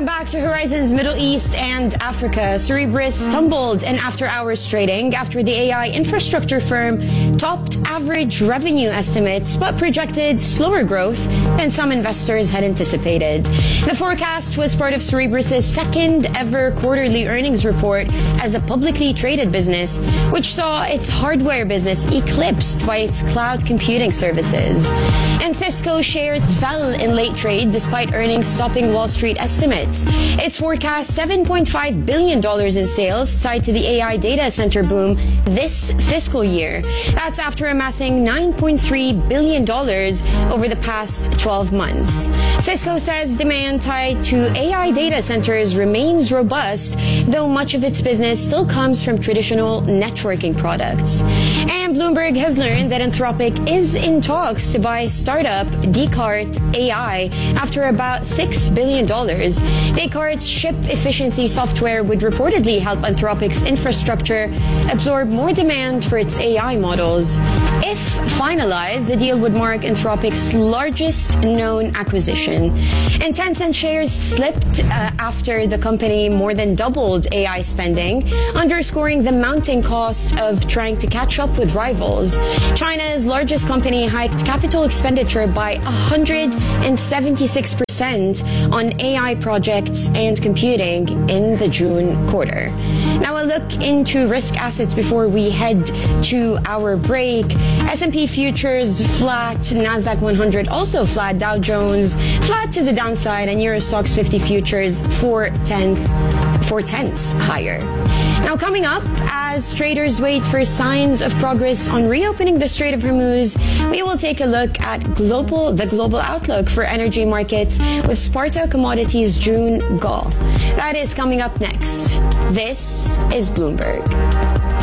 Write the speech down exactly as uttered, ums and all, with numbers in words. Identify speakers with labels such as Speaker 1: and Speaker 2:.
Speaker 1: Welcome back to Horizons Middle East and Africa. Cerebras tumbled in after-hours trading after the A I infrastructure firm topped average revenue estimates but projected slower growth than some investors had anticipated. The forecast was part of Cerebras' second ever quarterly earnings report as a publicly traded business, which saw its hardware business eclipsed by its cloud computing services. And Cisco shares fell in late trade despite earnings topping Wall Street estimates. It's forecast seven point five billion dollars in sales tied to the A I data center boom this fiscal year. That's after amassing nine point three billion dollars over the past twelve months. Cisco says demand tied to A I data centers remains robust, though much of its business still comes from traditional networking products. And Bloomberg has learned that Anthropic is in talks to buy startup Descartes A I after about six billion dollars. Descartes' ship efficiency software would reportedly help Anthropic's infrastructure absorb more demand for its A I models. If finalized, the deal would mark Anthropic's largest known acquisition. And Tencent shares slipped uh, after the company more than doubled A I spending, underscoring the mounting cost of trying to catch up with rivals. China's largest company hiked capital expenditure by one hundred seventy-six percent on A I projects and computing in the June quarter. Now a look into risk assets before we head to our break. S and P futures flat, Nasdaq one hundred also flat, Dow Jones flat to the downside, and Euro Stoxx fifty futures four tenths four tenths higher. Now coming up, as traders wait for signs of progress on reopening the Strait of Hormuz, we will take a look at global the global outlook for energy markets with Sparta Commodities June Gall. That is coming up next. This is Bloomberg.